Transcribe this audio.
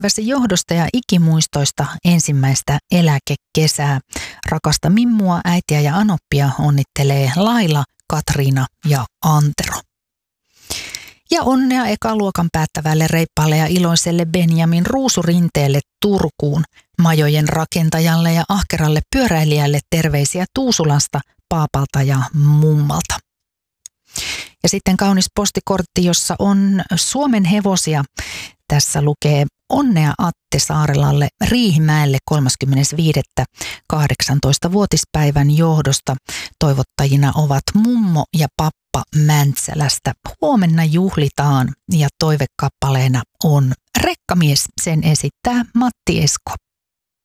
Väsi johdosta ja ikimuistoista ensimmäistä eläkekesää. Rakasta Mimmua, äitiä ja Anoppia onnittelee Laila, Katriina ja Antero. Ja onnea ekaluokan päättävälle reippaalle ja iloiselle Benjamin Ruusurinteelle Turkuun. Majojen rakentajalle ja ahkeralle pyöräilijälle terveisiä Tuusulasta, paapalta ja mummalta. Ja sitten kaunis postikortti, jossa on Suomen hevosia. Tässä lukee onnea Atte Saarelalle Riihimäelle 35. 18-vuotispäivän johdosta. Toivottajina ovat mummo ja pappa Mäntsälästä. Huomenna juhlitaan ja toivekappaleena on Rekkamies. Sen esittää Matti Esko.